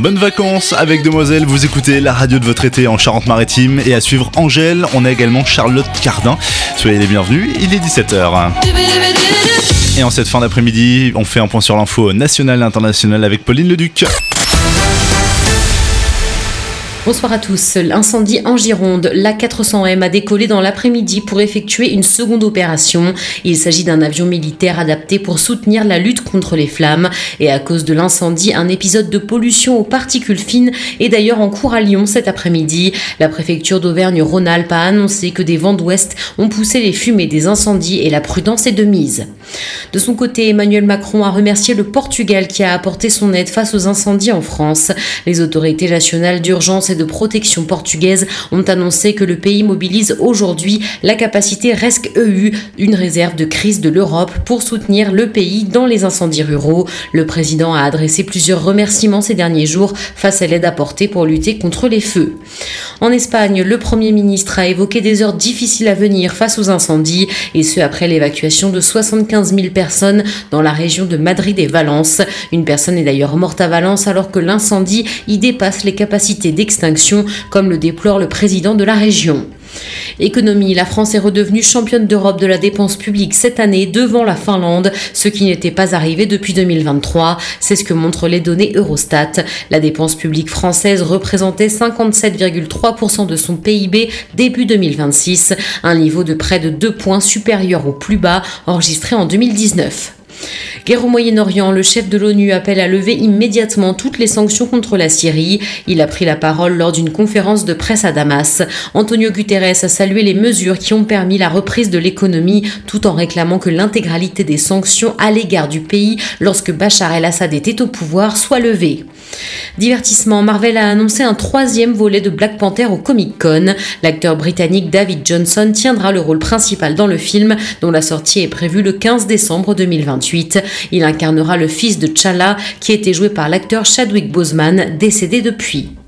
Bonnes vacances avec Demoiselle, vous écoutez la radio de votre été en Charente-Maritime et à suivre Angèle, on a également Charlotte Cardin. Soyez les bienvenus, il est 17h. Et en cette fin d'après-midi, on fait un point sur l'info nationale et internationale avec Pauline Leduc. Bonsoir à tous. L'incendie en Gironde, l'A400M a décollé dans l'après-midi pour effectuer une seconde opération. Il s'agit d'un avion militaire adapté pour soutenir la lutte contre les flammes. Et à cause de l'incendie, un épisode de pollution aux particules fines est d'ailleurs en cours à Lyon cet après-midi. La préfecture d'Auvergne-Rhône-Alpes a annoncé que des vents d'ouest ont poussé les fumées des incendies et la prudence est de mise. De son côté, Emmanuel Macron a remercié le Portugal qui a apporté son aide face aux incendies en France. Les autorités nationales d'urgence et de protection portugaise ont annoncé que le pays mobilise aujourd'hui la capacité RESC-EU, une réserve de crise de l'Europe pour soutenir le pays dans les incendies ruraux. Le président a adressé plusieurs remerciements ces derniers jours face à l'aide apportée pour lutter contre les feux. En Espagne, le Premier ministre a évoqué des heures difficiles à venir face aux incendies, et ce après l'évacuation de 75 000 personnes dans la région de Madrid et Valence. Une personne est d'ailleurs morte à Valence alors que l'incendie y dépasse les capacités d'extinction, comme le déplore le président de la région. Économie, la France est redevenue championne d'Europe de la dépense publique cette année devant la Finlande, ce qui n'était pas arrivé depuis 2023. C'est ce que montrent les données Eurostat. La dépense publique française représentait 57,3% de son PIB début 2026, un niveau de près de 2 points supérieur au plus bas enregistré en 2019. Guerre au Moyen-Orient, le chef de l'ONU appelle à lever immédiatement toutes les sanctions contre la Syrie. Il a pris la parole lors d'une conférence de presse à Damas. Antonio Guterres a salué les mesures qui ont permis la reprise de l'économie, tout en réclamant que l'intégralité des sanctions à l'égard du pays, lorsque Bachar el-Assad était au pouvoir, soit levée. Divertissement, Marvel a annoncé un 3e volet de Black Panther au Comic-Con. L'acteur britannique David Johnson tiendra le rôle principal dans le film, dont la sortie est prévue le 15 décembre 2028. Il incarnera le fils de T'Challa, qui était joué par l'acteur Chadwick Boseman, décédé depuis.